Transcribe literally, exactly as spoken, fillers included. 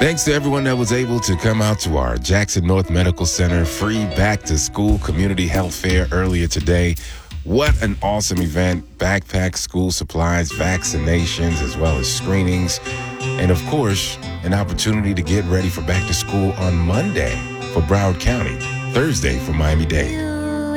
Thanks to everyone that was able to come out to our Jackson North Medical Center free back-to-school community health fair earlier today. What an awesome event. Backpacks, school supplies, vaccinations, as well as screenings. And of course, an opportunity to get ready for back to school on Monday for Broward County, Thursday for Miami-Dade.